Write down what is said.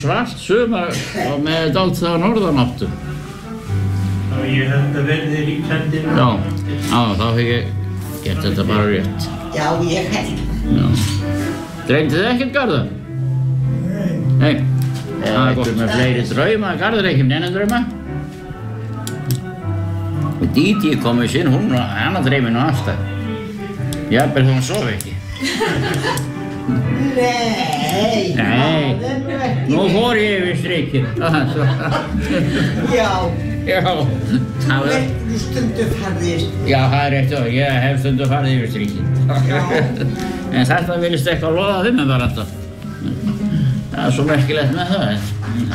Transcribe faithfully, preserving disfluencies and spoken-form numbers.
Svart sumar og með dálítið norðanáttu. Já, ég held að verði ríkjandi. Já, já, þá hef ég gert þetta bara rétt. Já, ég held. Já. Dreymdi þið ekkert Garðar? Nei. Nei. Það er gott með fleiri drauma. Garðar ekki með neina drauma. Og Dídí kom í sinn, hún og hana dreymir nú alltaf. Jafnvel hún sofi ekki. Nei, Nei. það er nú ekki. Nú fór ég yfir strikið. Já, Já. þú Það var- ert nú stundu farðir. Já, það er rétt og ég hef stundum farið yfir strikið. En þetta virðist eitthvað loða við mig bara alltaf. Það er svo merkilegt með það.